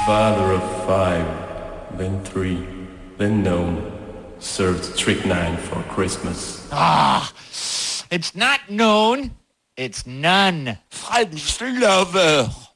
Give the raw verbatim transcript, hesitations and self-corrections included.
Father of five, then three, then none, served strychnine for Christmas. Ah, it's not known, it's none. French lover.